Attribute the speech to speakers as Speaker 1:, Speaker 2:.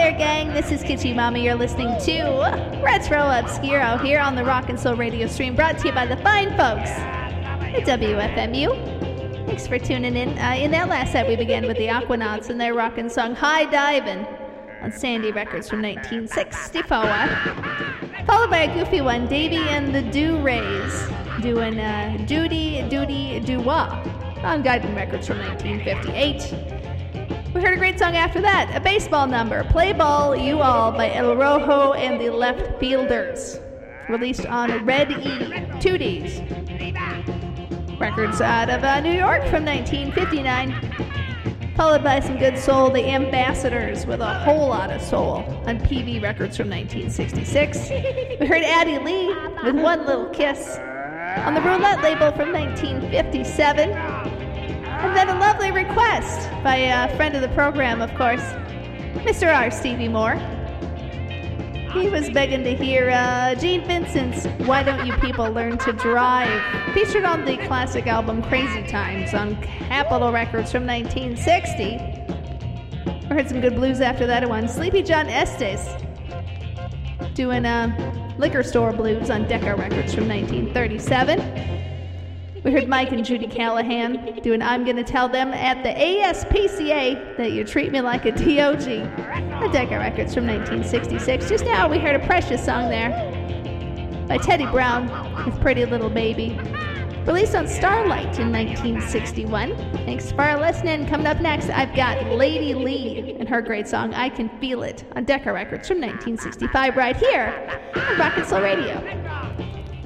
Speaker 1: there, gang. This is Kitschy Mama. You're listening to Retro Obscuro here on the Rock and Soul Radio stream, brought to you by the fine folks at WFMU. Thanks for tuning in. In that last set, we began with the Aquanauts and their rockin' song High Divin' on Sandy Records from 1964. Followed by a goofy one, Davy and the Do-Rays doing Doody Doody Do-Wah on Guiding Records from 1958. We heard a great song after that, a baseball number, Play Ball You All by El Rojo and the Left Fielders, released on Red E, 2Ds. Records out of New York from 1959. Followed by some good soul, the Ambassadors with a whole lot of soul on PV Records from 1966. We heard Addie Lee with One Little Kiss on the Roulette label from 1957. And then a lovely request by a friend of the program, of course, Mr. R. Stevie Moore. He was begging to hear Gene Vincent's Why Don't You People Learn to Drive, featured on the classic album Crazy Times on Capitol Records from 1960. I heard some good blues after that one. Sleepy John Estes doing Liquor Store Blues on Decca Records from 1937. We heard Mike and Judy Callahan doing I'm Gonna Tell Them at the ASPCA That You Treat Me Like a DOG on Decca Records from 1966. Just now we heard a precious song there by Teddy Brown with Pretty Little Baby, released on Starlight in 1961. Thanks for listening. Coming up next, I've got Lady Lee and her great song I Can Feel It on Decca Records from 1965 right here on Rock and Soul Radio.